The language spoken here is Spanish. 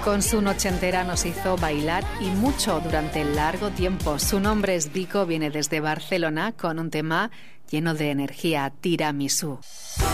Con su noche entera nos hizo bailar y mucho durante largo tiempo. Su nombre es Vico, viene desde Barcelona con un tema lleno de energía, Tiramisú.